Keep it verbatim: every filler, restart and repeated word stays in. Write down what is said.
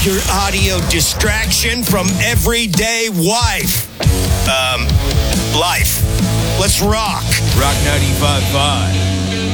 your audio distraction from everyday wife. Um, life. Let's rock. Rock ninety-five point five.